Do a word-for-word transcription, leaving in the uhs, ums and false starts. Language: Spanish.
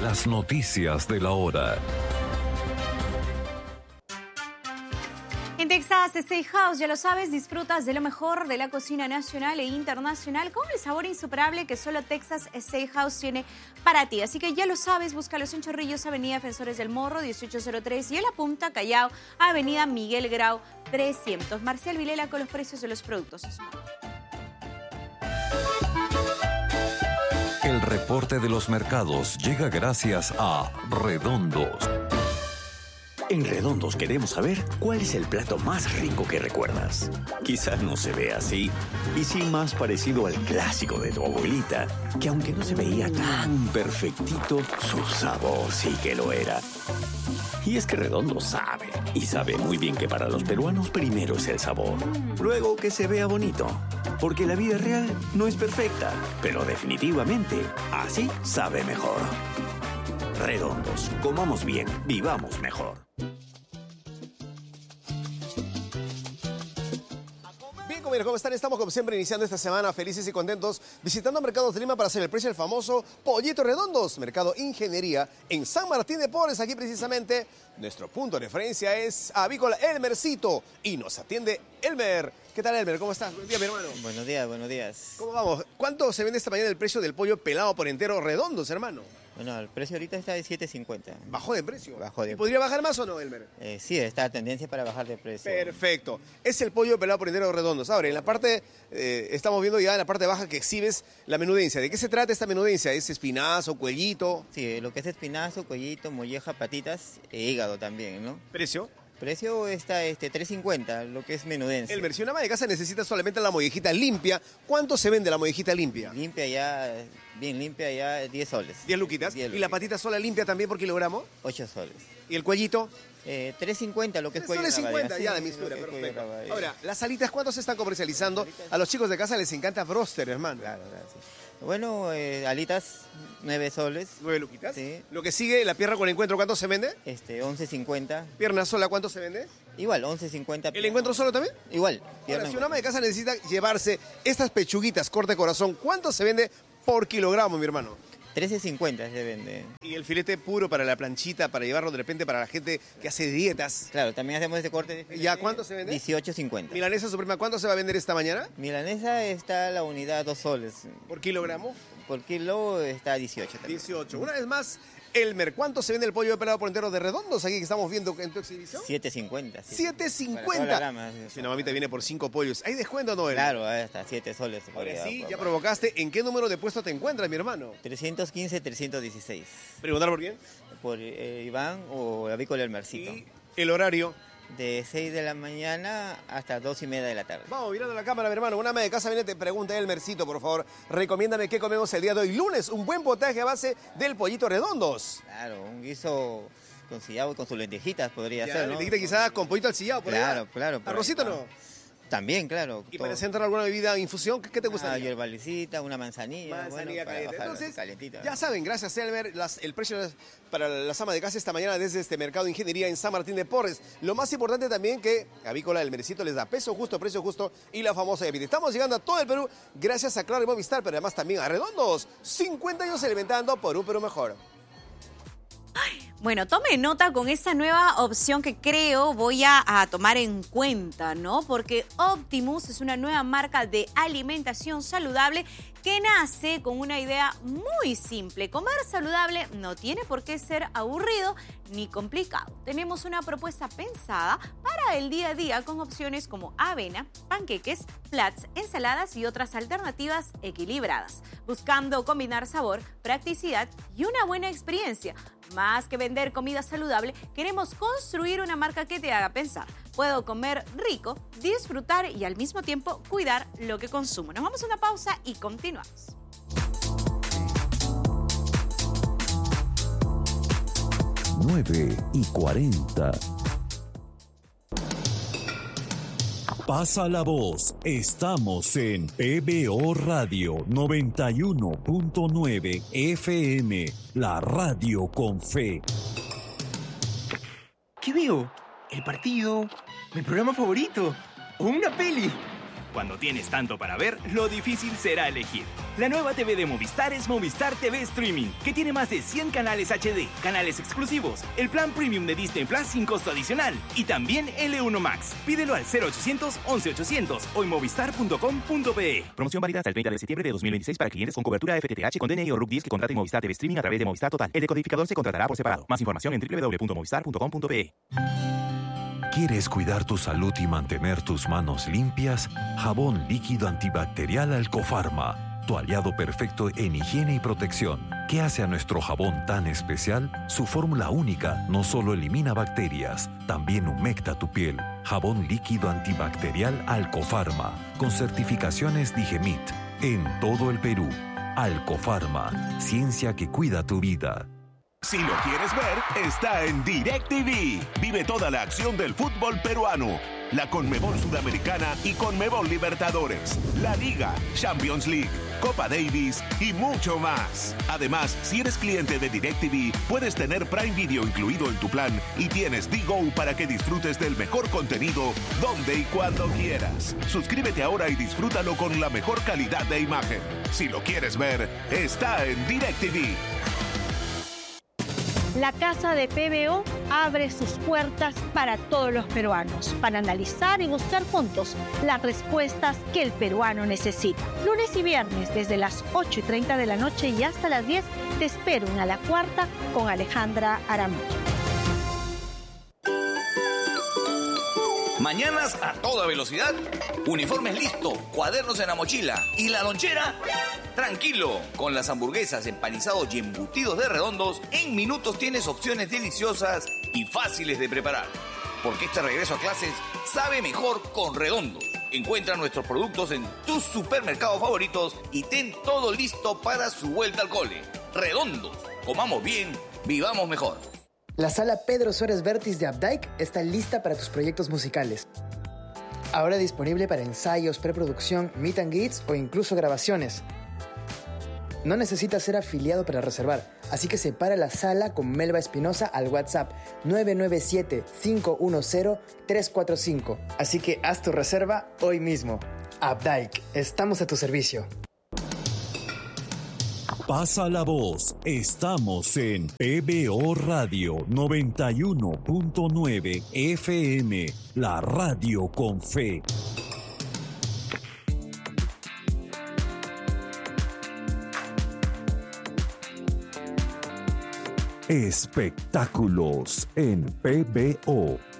Las noticias de la hora. En Texas Steakhouse, ya lo sabes, disfrutas de lo mejor de la cocina nacional e internacional con el sabor insuperable que solo Texas Steakhouse tiene para ti. Así que ya lo sabes, búscalos en Chorrillos, Avenida Defensores del Morro, dieciocho cero tres, y en La Punta, Callao, Avenida Miguel Grau, trescientos. Marcial Vilela con los precios de los productos. El reporte de los mercados llega gracias a Redondos. En Redondos queremos saber cuál es el plato más rico que recuerdas. Quizás no se ve así, y sí más parecido al clásico de tu abuelita, que aunque no se veía tan perfectito, su sabor sí que lo era. Y es que Redondo sabe, y sabe muy bien que para los peruanos primero es el sabor, luego que se vea bonito. Porque la vida real no es perfecta, pero definitivamente así sabe mejor. Redondos, comamos bien, vivamos mejor. ¿Cómo están? Estamos como siempre iniciando esta semana felices y contentos visitando Mercados de Lima para hacer el precio del famoso Pollito Redondos, Mercado Ingeniería en San Martín de Porres. Aquí precisamente nuestro punto de referencia es Avícola Elmercito y nos atiende Elmer. ¿Qué tal, Elmer? ¿Cómo estás? Buenos días, mi hermano. Buenos días, buenos días. ¿Cómo vamos? ¿Cuánto se vende esta mañana el precio del pollo pelado por entero Redondos, hermano? Bueno, el precio ahorita está de siete cincuenta. ¿Bajó de precio? Bajó de ¿Y podría bajar más o no, Elmer? Eh, sí, está tendencia para bajar de precio. Perfecto. Es el pollo pelado por entero Redondos. Ahora, en la parte, eh, estamos viendo ya en la parte baja que exhibes la menudencia. ¿De qué se trata esta menudencia? ¿Es espinazo, cuellito? Sí, lo que es espinazo, cuellito, molleja, patitas e hígado también, ¿no? ¿Precio? Precio está este, tres cincuenta, lo que es menudencia. Elmer, si una ama de casa necesita solamente la mollejita limpia, ¿cuánto se vende la mollejita limpia? Limpia ya, bien limpia ya, diez soles. diez luquitas. diez ¿Y la patita sola limpia también por kilogramo? ocho soles. ¿Y el cuellito? Eh, tres cincuenta, lo que es cuello tres cincuenta rabadilla. ya Sí, de mistura, lo que es perfecto. cuello rabadilla. Ahora, las alitas, ¿cuánto se están comercializando? A los chicos de casa les encanta broster, hermano. Claro, gracias. Bueno, eh, alitas, nueve soles. ¿Nueve luquitas? Sí. Lo que sigue, la pierna con el encuentro, ¿cuánto se vende? Este, once cincuenta. ¿Pierna sola, cuánto se vende? Igual, once cincuenta. ¿El encuentro solo también? Igual. Ahora, si una ama de casa necesita llevarse estas pechuguitas corte de corazón, ¿cuánto se vende por kilogramo, mi hermano? trece cincuenta se vende. Y el filete puro para la planchita, para llevarlo de repente para la gente que hace dietas. Claro, también hacemos este corte de filete. ¿Ya cuánto se vende? dieciocho cincuenta. Milanesa suprema, ¿cuánto se va a vender esta mañana? Milanesa está la unidad dos soles. ¿Por kilogramo? Por kilo está dieciocho también. dieciocho. Una vez más, Elmer, ¿cuánto se vende el pollo pelado por entero de Redondos aquí que estamos viendo en tu exhibición? siete cincuenta. siete cincuenta. Si una mamita viene por cinco pollos, ¿hay descuento o no, Elmer? Claro, hasta siete soles. Ahora sí, ya provocaste. ¿En qué número de puesto te encuentras, mi hermano? trescientos quince, trescientos dieciséis. ¿Preguntar por quién? Por eh, Iván o Avícola Elmercito. ¿Y el horario? De seis de la mañana hasta dos y media de la tarde. Vamos, mirando la cámara, mi hermano. Una ama de casa viene, te pregunta Elmercito, por favor. Recomiéndame qué comemos el día de hoy. Lunes, un buen potaje a base del pollito Redondos. Claro, un guiso con sillao y con sus lentejitas podría Ya, ser, ¿no? lentejita quizás con pollito al sillao, por Claro, allá. claro. por ¿Arrocito ahí, no? También, claro. ¿Y todo. para centrar alguna bebida, infusión, qué, qué te gusta? Una hierbalicita, una manzanilla. Manzanilla bueno, para caliente. bajar Entonces, calentita. ya saben, gracias Elmer, las- el precio para las amas de casa esta mañana desde este mercado de ingeniería en San Martín de Porres. Lo más importante también que Avícola del Merecito les da peso justo, precio justo y la famosa bebida. Estamos llegando a todo el Perú gracias a Claro y Movistar, pero además también a Redondos. cincuenta años alimentando por un Perú mejor. Bueno, tome nota con esta nueva opción que creo voy a, a tomar en cuenta, ¿no? Porque Optimus es una nueva marca de alimentación saludable que nace con una idea muy simple. Comer saludable no tiene por qué ser aburrido ni complicado. Tenemos una propuesta pensada para el día a día con opciones como avena, panqueques, flats, ensaladas y otras alternativas equilibradas, buscando combinar sabor, practicidad y una buena experiencia. Más que vender comida saludable, queremos construir una marca que te haga pensar. Puedo comer rico, disfrutar y al mismo tiempo cuidar lo que consumo. Nos vamos a una pausa y continuamos. nueve y cuarenta. Pasa la voz. Estamos en P B O Radio noventa y uno punto nueve F M, la radio con fe. ¿Qué veo? ¿El partido? ¿Mi programa favorito? ¿O una peli? Cuando tienes tanto para ver, lo difícil será elegir. La nueva T V de Movistar es Movistar T V Streaming, que tiene más de cien canales H D, canales exclusivos, el plan premium de Disney Plus sin costo adicional y también L uno Max. Pídelo al cero ochocientos, once ochocientos o en movistar punto com punto pe. Promoción válida hasta el treinta de septiembre de dos mil veintiséis para clientes con cobertura F T T H con D N I o R U C diez que contraten Movistar T V Streaming a través de Movistar Total. El decodificador se contratará por separado. Más información en doble u doble u doble u punto movistar punto com punto pe. ¿Quieres cuidar tu salud y mantener tus manos limpias? Jabón líquido antibacterial Alcofarma, tu aliado perfecto en higiene y protección. ¿Qué hace a nuestro jabón tan especial? Su fórmula única no solo elimina bacterias, también humecta tu piel. Jabón líquido antibacterial Alcofarma, con certificaciones Digemit, en todo el Perú. Alcofarma, ciencia que cuida tu vida. Si lo quieres ver, está en DirecTV. Vive toda la acción del fútbol peruano, la Conmebol Sudamericana y Conmebol Libertadores, la Liga, Champions League, Copa Davis y mucho más. Además, si eres cliente de DirecTV, puedes tener Prime Video incluido en tu plan y tienes D-Go para que disfrutes del mejor contenido donde y cuando quieras. Suscríbete ahora y disfrútalo con la mejor calidad de imagen. Si lo quieres ver, está en DirecTV. La Casa de P B O abre sus puertas para todos los peruanos, para analizar y buscar juntos las respuestas que el peruano necesita. Lunes y viernes, desde las ocho y treinta de la noche y hasta las diez, te espero en A la Cuarta con Alejandra Aramillo. Mañanas a toda velocidad, uniformes listos, cuadernos en la mochila y la lonchera. Tranquilo, con las hamburguesas, empanizados y embutidos de Redondos, en minutos tienes opciones deliciosas y fáciles de preparar. Porque este regreso a clases sabe mejor con Redondos. Encuentra nuestros productos en tus supermercados favoritos y ten todo listo para su vuelta al cole. Redondos, comamos bien, vivamos mejor. La sala Pedro Suárez Vértiz de Updike está lista para tus proyectos musicales. Ahora disponible para ensayos, preproducción, meet and greets o incluso grabaciones. No necesitas ser afiliado para reservar, así que separa la sala con Melba Espinosa al WhatsApp nueve nueve siete, cinco uno cero, tres cuatro cinco. Así que haz tu reserva hoy mismo. Updike, estamos a tu servicio. Pasa la voz, estamos en P B O Radio noventa y uno punto nueve F M, la radio con fe. Espectáculos en P B O.